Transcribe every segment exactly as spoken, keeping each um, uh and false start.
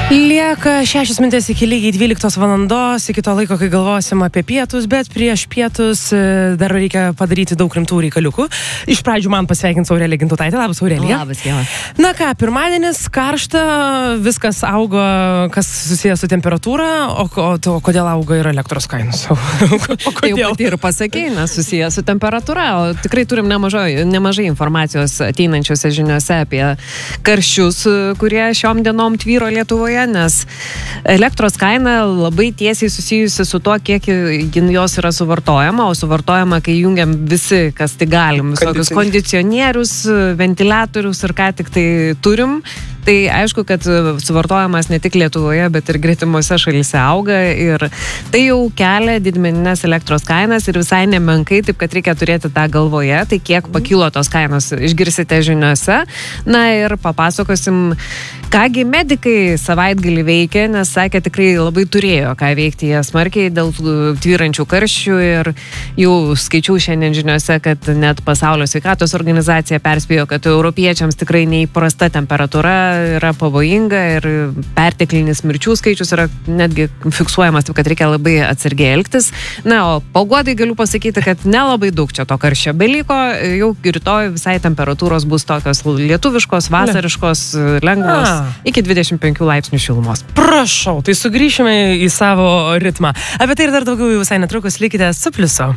Lieka šešios minutės iki lygiai dvyliktos valandos, iki to laiko, kai galvosim apie pietus, bet prieš pietus dar reikia padaryti daug rimtų reikaliukų. Iš pradžių man pasveikinti Aurelija Gintutaitė. Labas, Aurelija. Labas, Ieva. Na ką, pirmadienis, karšta, viskas auga, kas susijęs su temperatūra, o, o, o kodėl auga ir elektros kainos? O kodėl? Jau pati ir pasakei, nes susijęs su temperatūra, o tikrai turim nemažai, nemažai informacijos ateinančiose žiniuose apie karščius, kurie šiom dienom tvyro Lietuvoje, nes elektros kaina labai tiesiai susijusi su tuo, kiek jos yra suvartojama, o suvartojama, kai jungiam visi, kas tai galim, visokius kondicionierius, ventiliatorius ir ką tik tai turim. Tai aišku, kad suvartojamas ne tik Lietuvoje, bet ir gretimose šalyse auga ir tai jau kelia didmeninės elektros kainas ir visai nemenkai, taip kad reikia turėti tą galvoje, tai kiek pakilo tos kainos išgirsite žiniuose. Na ir papasakosim, kągi medikai savaitgalį veikia, nes sakė, tikrai labai turėjo ką veikti jie smarkiai dėl tvyrančių karščių ir jau skaičiau šiandien žiniuose, kad net Pasaulio sveikatos organizacija perspėjo, kad europiečiams tikrai neįprasta temperatūra yra pavojinga ir perteklinis mirčių skaičius yra netgi fiksuojamas, taip kad reikia labai atsargiai elgtis. Na, o paguodai galiu pasakyti, kad nelabai daug čia to karščio beliko, jau rytoj visai temperatūros bus tokios lietuviškos, vasariškos, lengvos, A. iki dvidešimt penkių laipsnių šilumos. Prašau, tai sugrįšime į savo ritmą. Apie tai ir dar daugiau visai netrukus, likite su Pliusu.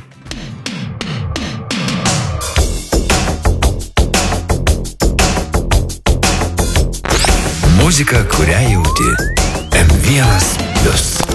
Muzika, kurią jauti. M vienas Plius.